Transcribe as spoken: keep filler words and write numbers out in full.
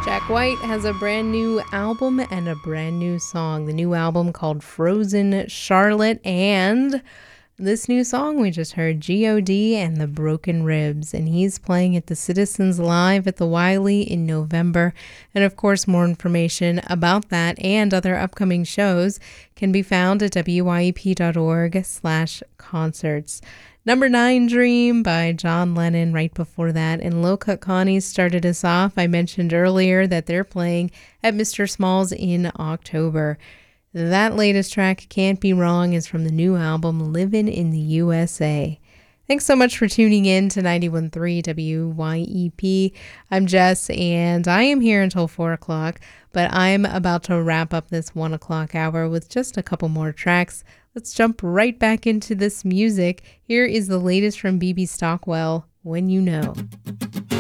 Jack White has a brand new album and a brand new song. The new album called Frozen Charlotte, and this new song we just heard, G O D and the Broken Ribs, and he's playing at the Citizens Live at the Wiley in November. And of course, more information about that and other upcoming shows can be found at W Y E P dot org slash concerts. Number nine, Dream by John Lennon right before that. And Low Cut Connie started us off. I mentioned earlier that they're playing at Mister Smalls in October. That latest track, Can't Be Wrong, is from the new album Livin' in the U S A. Thanks so much for tuning in to ninety-one point three W Y E P. I'm Jess, and I am here until four o'clock, but I'm about to wrap up this one o'clock hour with just a couple more tracks. Let's jump right back into this music. Here is the latest from B B Stockwell, When You Know.